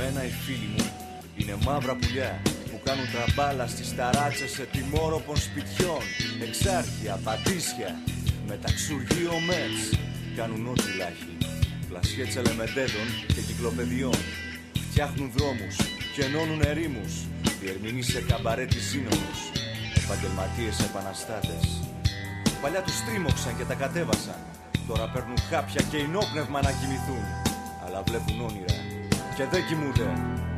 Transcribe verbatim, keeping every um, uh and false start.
μένα οι φίλοι μου είναι μαύρα πουλιά που κάνουν τραμπάλα στις ταράτσες ετοιμόρροπων σπιτιών. Εξάρχεια, πατήσια, μεταξουργείο μέτς. Κάνουν ό,τι λάχει, πλασιέ τσελεμεντέδων και κυκλοπαιδιών. Φτιάχνουν δρόμους και ενώνουν ερήμους. Διερμηνείς σε καμπαρέ της Σύνομος. Επαγγελματίες επαναστάτες. Παλιά τους τρίμωξαν και τα κατέβασαν. Τώρα παίρνουν χάπια και ενόπνευμα να κοιμηθούν. Αλλά βλέπουν όνειρα και δεν κοιμούνται.